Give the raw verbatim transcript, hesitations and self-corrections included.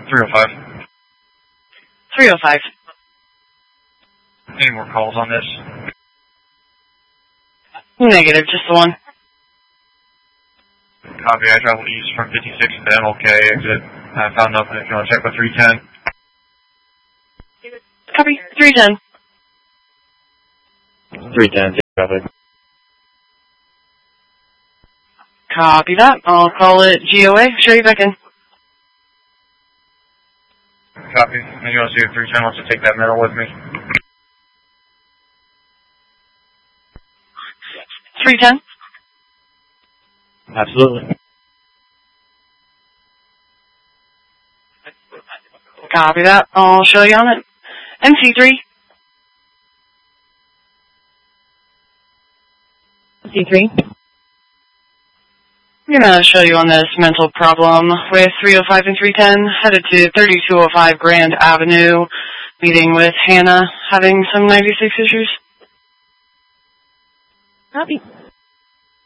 three oh five. three oh five. Any more calls on this? Negative, just the one. Copy, I travel east from fifty-six to M L K, exit. I found nothing. If you want to check with three ten. Copy, three ten. three ten, copy. Copy that. I'll call it G O A. Show you back in. Copy. And you want to see if three ten wants to take that metal with me? three ten. Absolutely. Copy that. I'll show you on it. M C three. M C three. I'm going to show you on this mental problem with three oh five and three ten, headed to thirty-two oh five Grand Avenue, meeting with Hannah, having some ninety-six issues. Copy.